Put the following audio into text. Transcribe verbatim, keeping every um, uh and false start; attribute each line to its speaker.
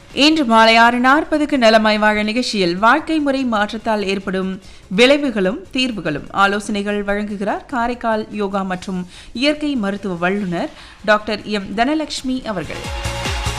Speaker 1: இன்று மாலை ஆறு நாற்பதுக்கு நலமாய் வாழ நிகழ்ச்சியில் வாழ்க்கை முறை மாற்றத்தால் ஏற்படும் விளைவுகளும் தீர்வுகளும் ஆலோசனைகள் வழங்குகிறார் காரைக்கால் யோகா மற்றும் இயற்கை மருத்துவ வல்லுநர் டாக்டர் எம் தனலட்சுமி அவர்கள்.